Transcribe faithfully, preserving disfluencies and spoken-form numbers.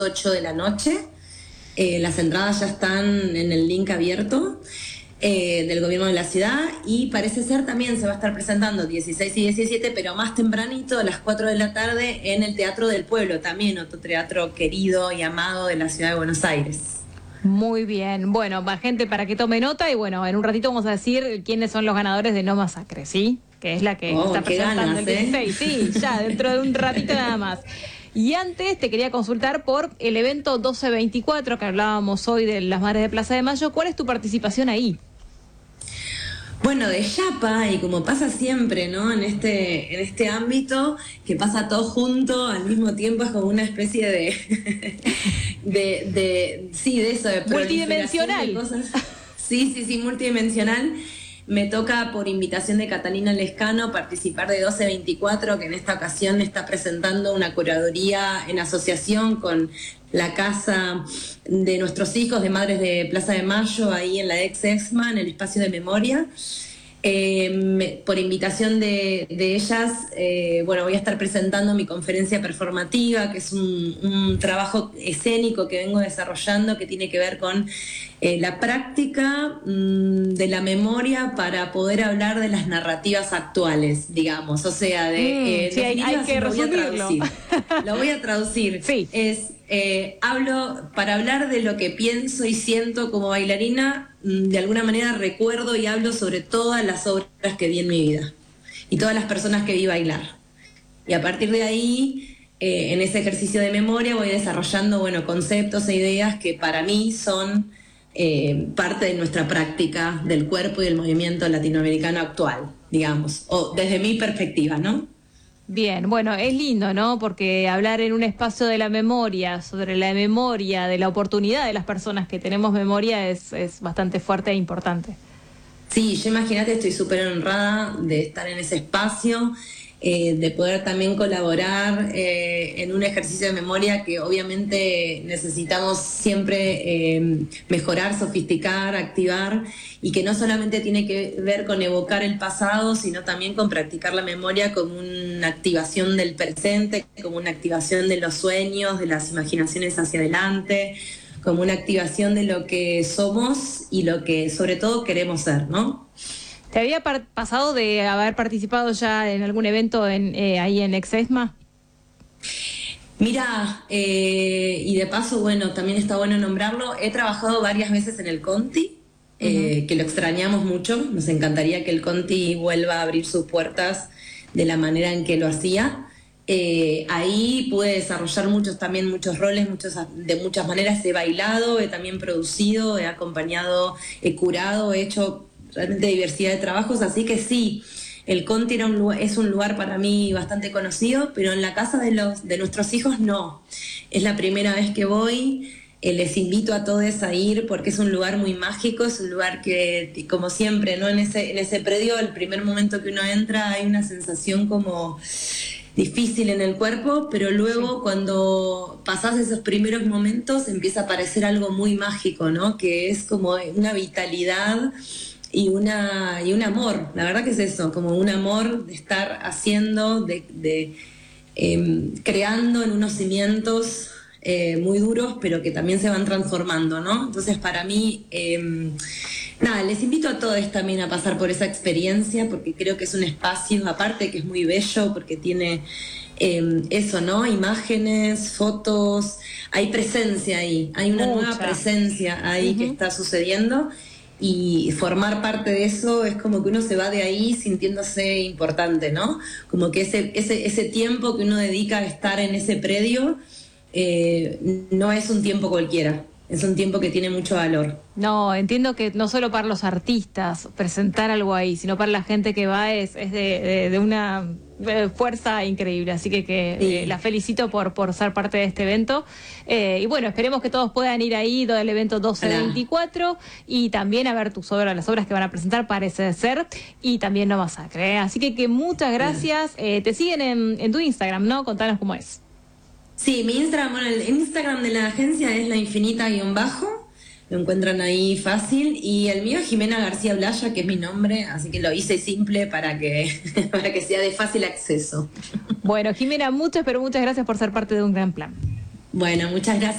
ocho de la noche. Eh, las entradas ya están en el link abierto eh, del gobierno de la ciudad, y parece ser también se va a estar presentando dieciséis y diecisiete, pero más tempranito, a las cuatro de la tarde, en el Teatro del Pueblo, también otro teatro querido y amado de la ciudad de Buenos Aires. Muy bien, bueno, va gente para que tome nota, y bueno, en un ratito vamos a decir quiénes son los ganadores de No Masacre, ¿sí? Que es la que oh, está presentando ganas, el dieciséis, ¿eh? Sí, ya dentro de un ratito nada más. Y antes te quería consultar por el evento doce veinticuatro, que hablábamos hoy de las Madres de Plaza de Mayo. ¿Cuál es tu participación ahí? Bueno, de chapa, y como pasa siempre, ¿no? En este, en este ámbito, que pasa todo junto al mismo tiempo, es como una especie de, de, de sí, de eso, de multidimensional. De cosas. Sí, sí, sí, multidimensional. Me toca, por invitación de Catalina Lescano, participar de doce veinticuatro, que en esta ocasión está presentando una curaduría en asociación con la Casa de Nuestros Hijos de Madres de Plaza de Mayo, ahí en la ex-EXMA, en el espacio de memoria. Eh, me, por invitación de, de ellas, eh, bueno, voy a estar presentando mi conferencia performativa, que es un, un trabajo escénico que vengo desarrollando, que tiene que ver con eh, la práctica mmm, de la memoria para poder hablar de las narrativas actuales, digamos, o sea, de... Mm, eh, sí, hay, hay que lo voy a resumirlo. traducir. Lo voy a traducir. Sí. Es, eh, hablo, para hablar de lo que pienso y siento como bailarina, de alguna manera recuerdo y hablo sobre todas las obras que vi en mi vida y todas las personas que vi bailar. Y a partir de ahí, eh, en ese ejercicio de memoria, voy desarrollando, bueno, conceptos e ideas que para mí son eh, parte de nuestra práctica del cuerpo y del movimiento latinoamericano actual, digamos, o desde mi perspectiva, ¿no? Bien, bueno, es lindo, ¿no? Porque hablar en un espacio de la memoria, sobre la memoria, de la oportunidad de las personas que tenemos memoria, es, es bastante fuerte e importante. Sí, yo imagínate, estoy súper honrada de estar en ese espacio, eh, de poder también colaborar eh, en un ejercicio de memoria que obviamente necesitamos siempre eh, mejorar, sofisticar, activar, y que no solamente tiene que ver con evocar el pasado, sino también con practicar la memoria como una activación del presente, como una activación de los sueños, de las imaginaciones hacia adelante, como una activación de lo que somos y lo que sobre todo queremos ser, ¿no? ¿Te había par- pasado de haber participado ya en algún evento en, eh, ahí en Ex-EXMA? Mira, eh, y de paso, bueno, también está bueno nombrarlo, he trabajado varias veces en el Conti, eh, uh-huh. que lo extrañamos mucho, nos encantaría que el Conti vuelva a abrir sus puertas de la manera en que lo hacía. Eh, ahí pude desarrollar muchos también muchos roles, muchos, de muchas maneras he bailado, he también producido, he acompañado, he curado, he hecho realmente diversidad de trabajos, así que sí, el Conti era un lugar, es un lugar para mí bastante conocido, pero en la casa de, los, de nuestros hijos no. Es la primera vez que voy, eh, les invito a todos a ir porque es un lugar muy mágico, es un lugar que, como siempre, ¿no? En ese, en ese predio, el primer momento que uno entra hay una sensación como difícil en el cuerpo, pero luego sí, cuando pasás esos primeros momentos empieza a aparecer algo muy mágico, ¿no? Que es como una vitalidad y una y un amor, la verdad que es eso, como un amor de estar haciendo, de, de eh, creando en unos cimientos eh, muy duros, pero que también se van transformando, ¿no? Entonces para mí, eh, nada, les invito a todos también a pasar por esa experiencia, porque creo que es un espacio, aparte que es muy bello, porque tiene eh, eso, ¿no? Imágenes, fotos, hay presencia ahí, hay una Mucha. nueva presencia ahí uh-huh. que está sucediendo. Y formar parte de eso es como que uno se va de ahí sintiéndose importante, ¿no? Como que ese, ese, ese tiempo que uno dedica a estar en ese predio eh, no es un tiempo cualquiera, es un tiempo que tiene mucho valor. No, entiendo que no solo para los artistas presentar algo ahí, sino para la gente que va es, es de, de, de una fuerza increíble, así que, que sí. eh, la felicito por, por ser parte de este evento, eh, y bueno, esperemos que todos puedan ir ahí del evento doce veinticuatro y también a ver tus obras, las obras que van a presentar, parece ser, y también No Masacre, ¿eh? Así que, que muchas gracias. Eh, te siguen en, en tu Instagram, ¿no? Contanos cómo es. Sí, mi Instagram, bueno, el Instagram de la agencia es la infinita guión bajo, lo encuentran ahí fácil, y el mío es Jimena García Blaya, que es mi nombre, así que lo hice simple para que, para que sea de fácil acceso. Bueno, Jimena, muchas, pero muchas gracias por ser parte de Un Gran Plan. Bueno, muchas gracias.